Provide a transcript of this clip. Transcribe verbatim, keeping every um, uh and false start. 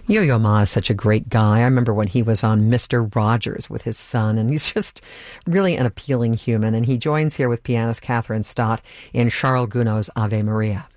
Yo-Yo Ma is such a great guy. I remember when he was on Mister Rogers with his son, and he's just really an appealing human. And he joins here with pianist Catherine Stott in Charles Gounod's Ave Maria.